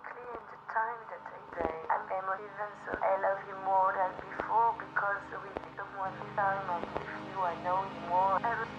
physically in the time that I die. I'm emotive and so I love you more than before because with someone this time I give you, I know you more.